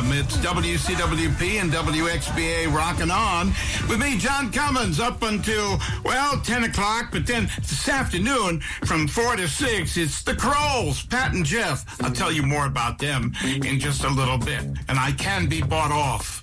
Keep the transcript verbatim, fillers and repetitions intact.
m. It's W C W P and W X B A rocking on with me, John Cummins, up until, well, ten o'clock. But then this afternoon from four to six, it's the Crowes, Pat and Jeff. I'll tell you more about them in just a little bit. And I can be bought off.